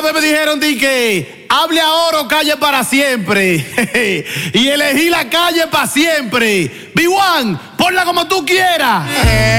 vez me dijeron que hable ahora o calle para siempre. Y elegí la calle para siempre. B1, ponla como tú quieras.